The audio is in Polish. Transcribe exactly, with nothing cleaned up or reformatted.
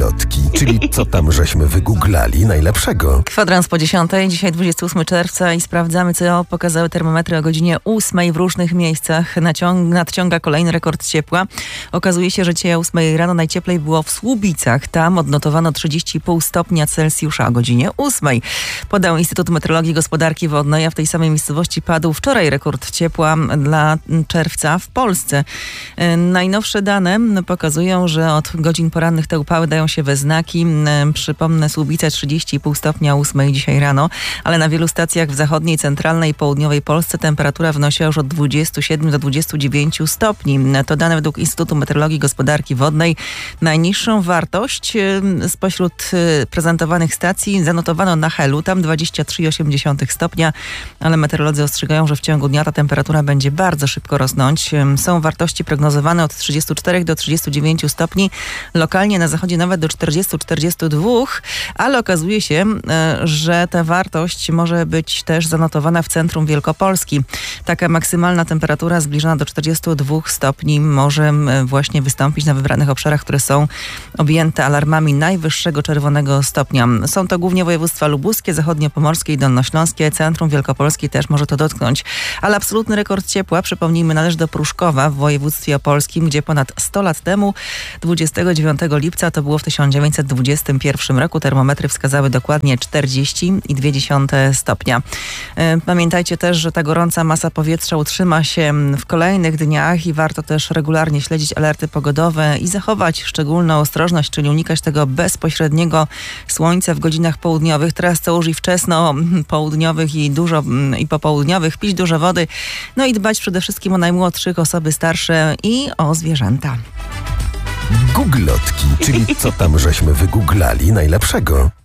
Googlotki, czyli co tam żeśmy wygooglali najlepszego. Kwadrans po dziesiątej, dzisiaj dwudziestego ósmego czerwca i sprawdzamy, co pokazały termometry o godzinie ósmej w różnych miejscach. Naciąg- nadciąga kolejny rekord ciepła. Okazuje się, że dzisiaj o ósmej rano najcieplej było w Słubicach. Tam odnotowano trzydzieści i pół stopnia Celsjusza o godzinie ósmej. Podał Instytut Meteorologii i Gospodarki Wodnej, a w tej samej miejscowości padł wczoraj rekord ciepła dla czerwca w Polsce. Najnowsze dane pokazują, że od godzin porannych te upały dają się we znaki. Przypomnę, Słubice trzydzieści i pół stopnia o ósmej dzisiaj rano, ale na wielu stacjach w zachodniej, centralnej i południowej Polsce temperatura wynosiła już od dwudziestu siedmiu do dwudziestu dziewięciu stopni. To dane według Instytutu Meteorologii i Gospodarki Wodnej. Najniższą wartość spośród prezentowanych stacji zanotowano na Helu, tam dwadzieścia trzy i osiem dziesiątych stopnia, ale meteorolodzy ostrzegają, że w ciągu dnia ta temperatura będzie bardzo szybko rosnąć. Są wartości prognozowane od trzydziestu czterech do trzydziestu dziewięciu stopni, lokalnie na zachodzie nawet do czterdziestu do czterdziestu dwóch, ale okazuje się, że ta wartość może być też zanotowana w centrum Wielkopolski. Taka maksymalna temperatura zbliżona do czterdziestu dwóch stopni może właśnie wystąpić na wybranych obszarach, które są objęte alarmami najwyższego czerwonego stopnia. Są to głównie województwa lubuskie, zachodniopomorskie i dolnośląskie. Centrum Wielkopolski też może to dotknąć. Ale absolutny rekord ciepła, przypomnijmy, należy do Pruszkowa w województwie opolskim, gdzie ponad sto lat temu, dwudziestego dziewiątego lipca, to było w tysiąc dziewięćset dwudziestym pierwszym roku, termometry wskazały dokładnie czterdzieści i dwie dziesiąte stopnia. Pamiętajcie też, że ta gorąca masa powietrza utrzyma się w kolejnych dniach i warto też regularnie śledzić alerty pogodowe i zachować szczególną ostrożność, czyli unikać tego bezpośredniego słońca w godzinach południowych. Teraz to już i wczesno południowych i dużo i popołudniowych. Pić dużo wody, no i dbać przede wszystkim o najmłodszych, osoby starsze i o zwierzęta. Googlotki, czyli co tam żeśmy wygooglali najlepszego.